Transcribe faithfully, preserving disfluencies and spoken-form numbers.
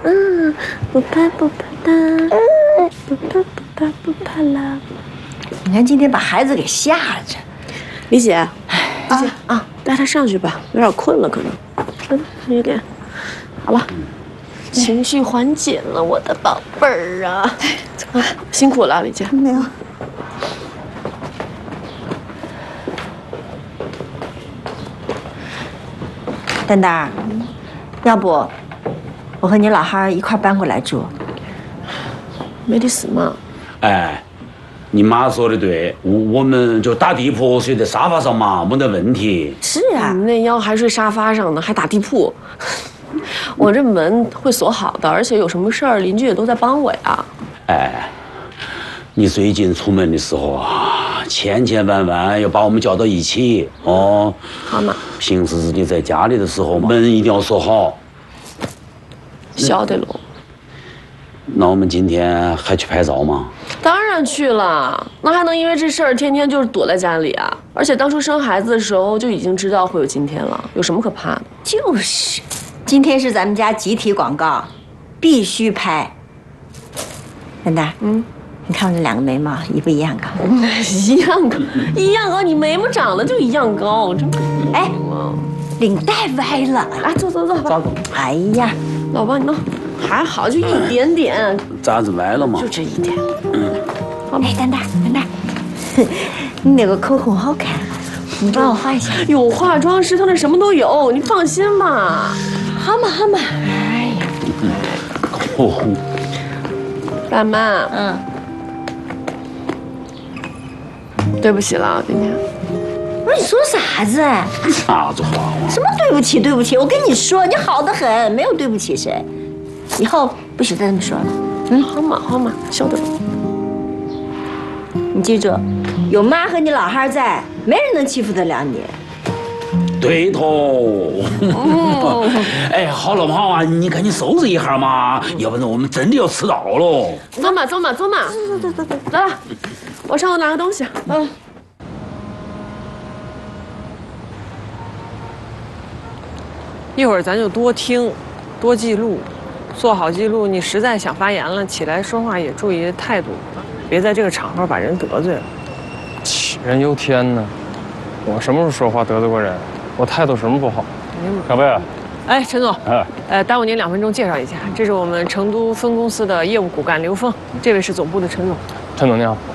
嗯，不怕不怕的，不怕不怕不怕啦。 你看今天把孩子给吓着。 李姐，李姐啊，带他上去吧，有点困了，可能。嗯，有点。好了，情绪缓解了，我的宝贝儿啊！啊，辛苦了，李姐。 没有。丹丹，要不我和你老汉儿一块搬过来住？ 没得事嘛。 哎，你妈说的对，我我们就打地铺睡在沙发上嘛，没得问题。 是啊， 你那腰还睡沙发上呢，还打地铺。我这门会锁好的，而且有什么事儿，邻居也都在帮我呀。 哎，你最近出门的时候啊，千千万万要把我们叫到一起哦。 好嘛。 平时你在家里的时候，门一定要锁好。 晓得喽。 那我们今天还去拍照吗？ 当然去了，那还能因为这事儿天天就是躲在家里啊？而且当初生孩子的时候就已经知道会有今天了，有什么可怕的？ 就是，今天是咱们家集体广告，必须拍。丹丹，嗯，你看我这两个眉毛一不一样高？ 一样高，一样高，你眉毛长得就一样高，真可恶。 哎，领带歪了， 来坐坐坐， 咋个？ 哎呀， 老帮你弄，还好，就一点点。 咋子歪了嘛？ 就这一点。 嗯，哎，丹丹，丹丹，你那个口红好看，你帮我画一下。 有化妆师，他那什么都有，你放心吧。 好嘛好嘛。哎呀， 口红。 爸妈，嗯，对不起了，今天。 不是你说啥子？ 啥子话？ 什么对不起对不起？我跟你说，你好得很，没有对不起谁。以后不许再这么说了。 嗯，好嘛好嘛，晓得了。 你记住，有妈和你老汉在，没人能欺负得了你。 对头。哎，好了嘛好啊，你赶紧收拾一下嘛，要不然我们真的要迟到了。 走嘛走嘛走嘛，走走走走，走了，我上楼拿个东西。嗯。 一会儿咱就多听，多记录，做好记录。你实在想发言了，起来说话也注意态度，别在这个场合把人得罪了。 杞人忧天呢，我什么时候说话得罪过人？我态度什么不好？小贝， 哎，陈总， 哎， 呃，耽误您两分钟介绍一下，这是我们成都分公司的业务骨干刘峰，这位是总部的陈总。 陈总你好。